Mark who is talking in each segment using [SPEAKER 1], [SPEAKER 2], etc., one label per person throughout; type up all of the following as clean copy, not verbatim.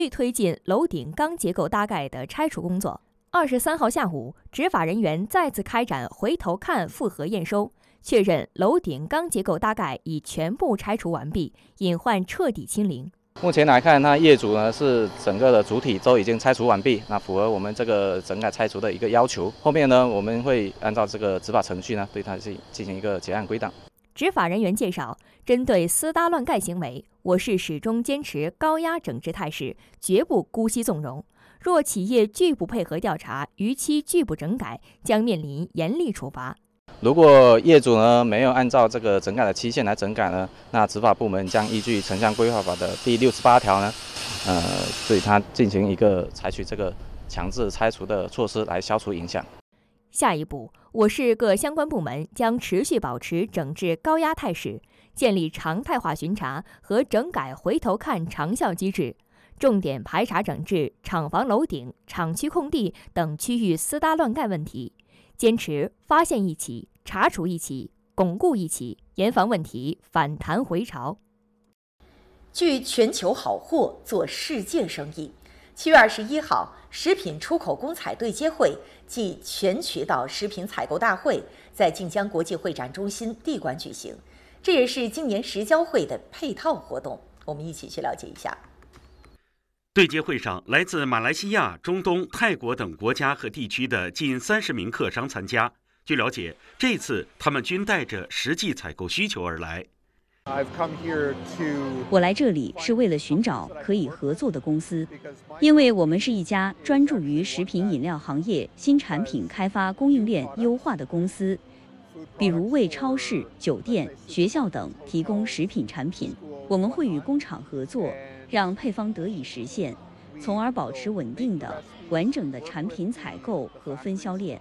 [SPEAKER 1] 推进楼顶钢结构搭盖的拆除工作。23号下午，执法人员再次开展回头看复核验收，确认楼顶钢结构搭盖已全部拆除完毕，隐患彻底清零。
[SPEAKER 2] 目前来看，那业主呢是整个的主体都已经拆除完毕，那符合我们这个整改拆除的一个要求。后面呢，我们会按照这个执法程序呢，对它进行一个结案归档。
[SPEAKER 1] 执法人员介绍，针对私搭乱盖行为，我市始终坚持高压整治态势，绝不姑息纵容。若企业拒不配合调查，逾期拒不整改，将面临严厉处罚。
[SPEAKER 2] 如果业主呢没有按照这个整改的期限来整改呢，那执法部门将依据城乡规划法的第68条呢，对他进行一个采取这个强制拆除的措施来消除影响。
[SPEAKER 1] 下一步，我市各相关部门将持续保持整治高压态势，建立常态化巡查和整改回头看长效机制，重点排查整治厂房楼顶、厂区空地等区域私搭乱盖问题，坚持发现一起、查处一起、巩固一起，严防问题反弹回潮。
[SPEAKER 3] 聚全球好货，做世界生意。7月21号，食品出口公采对接会暨全渠道食品采购大会在晋江国际会展中心地馆举行，这也是今年食交会的配套活动。我们一起去了解一下。
[SPEAKER 4] 对接会上，来自马来西亚、中东、泰国等国家和地区的近30名客商参加。据了解，这次他们均带着实际采购需求而来。
[SPEAKER 5] 我来这里是为了寻找可以合作的公司，因为我们是一家专注于食品饮料行业新产品开发、供应链优化的公司，比如为超市、酒店、学校等提供食品产品。我们会与工厂合作，让配方得以实现，从而保持稳定的、完整的产品采购和分销链。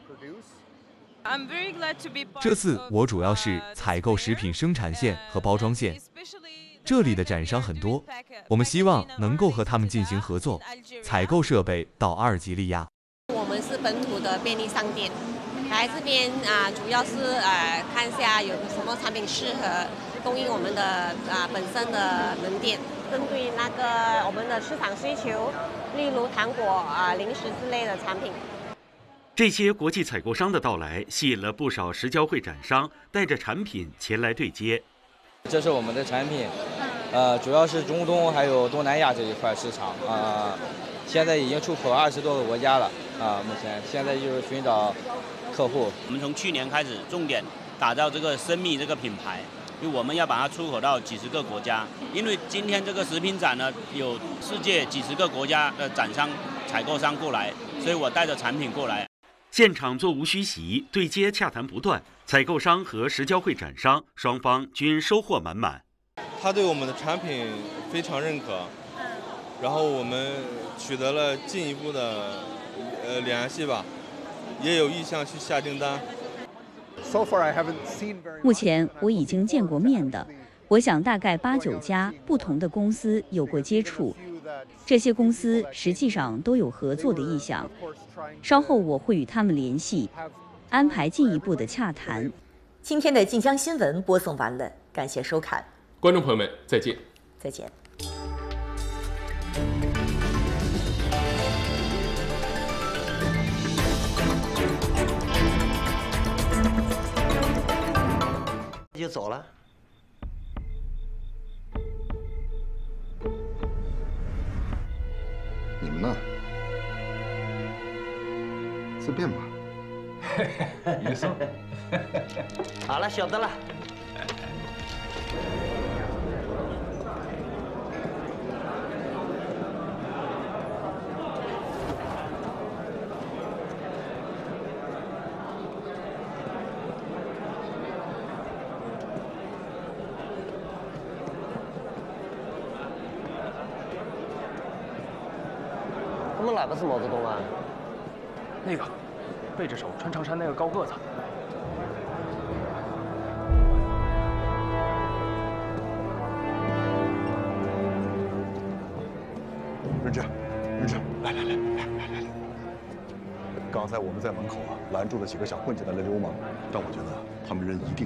[SPEAKER 6] 这次我主要是采购食品生产线和包装线，这里的展商很多，我们希望能够和他们进行合作，采购设备到阿尔及利亚。
[SPEAKER 7] 我们是本土的便利商店，来这边主要是看一下有什么产品适合供应我们的本身的门店，针对那个我们的市场需求，例如糖果零食之类的产品。
[SPEAKER 4] 这些国际采购商的到来，吸引了不少食交会展商带着产品前来对接。
[SPEAKER 8] 这是我们的产品，主要是中东还有东南亚这一块市场现在已经出口20多个国家了目前现在就是寻找客户。
[SPEAKER 9] 我们从去年开始重点打造这个生蜜这个品牌，因为我们要把它出口到几十个国家。因为今天这个食品展呢，有世界几十个国家的展商、采购商过来，所以我带着产品过来。
[SPEAKER 4] 现场座无虚席，对接洽谈不断，采购商和食交会展商双方均收获满满。
[SPEAKER 10] 他对我们的产品非常认可，然后我们取得了进一步的联系吧，也有意向去下订单。
[SPEAKER 5] 目前我已经见过面的，我想大概8、9家不同的公司有过接触，这些公司实际上都有合作的意向。稍后我会与他们联系，安排进一步的洽谈。
[SPEAKER 3] 今天的晋江新闻播送完了，感谢收看，
[SPEAKER 11] 观众朋友们，再见。
[SPEAKER 3] 再见。
[SPEAKER 12] 就走了。
[SPEAKER 13] 你们呢？自便吧。
[SPEAKER 12] 于松。好了，晓得了。他们哪个是毛泽东啊？
[SPEAKER 14] 那个，背着手穿长衫那个高个子。
[SPEAKER 13] 润志，润志，来！刚才我们在门口拦住了几个想混进来的流氓，让我觉得他们人一定